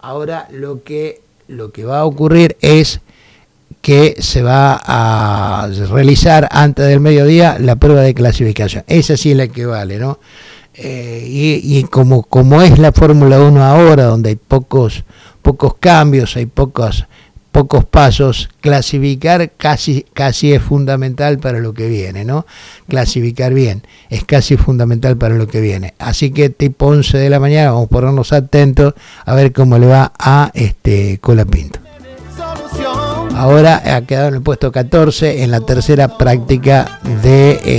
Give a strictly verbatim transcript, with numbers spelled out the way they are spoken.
Ahora lo que, lo que va a ocurrir es que se va a realizar antes del mediodía la prueba de clasificación. Esa sí es la que vale, ¿no? Eh, y, y como, como es la Fórmula uno ahora, donde hay pocos, pocos cambios, hay pocos, pocos pasos, clasificar casi, casi es fundamental para lo que viene, ¿no? Clasificar bien es casi fundamental para lo que viene. Así que tipo once de la mañana vamos a ponernos atentos a ver cómo le va a este Colapinto. Ahora ha quedado en el puesto catorce en la tercera práctica de... Eh,